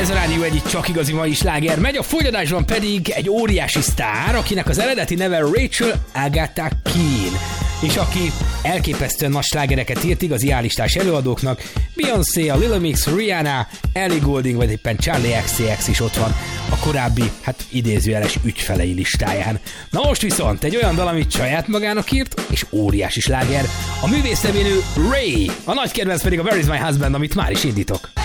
Ez a rádió egyik csak igazi mai sláger megy, a folytatásban pedig egy óriási sztár, akinek az eredeti neve Rachel Agatha Keane, és aki elképesztően nagy slágereket írt igazi állistás előadóknak. Beyoncé, a Lil Mix, Rihanna, Ellie Goulding vagy éppen Charlie XCX is ott van a korábbi, idézőjeles ügyfelei listáján. Na most viszont egy olyan dal, amit saját magának írt, és óriási sláger. A művésznevénő Ray, a nagy kedvenc pedig a Where is my husband, amit már is indítok.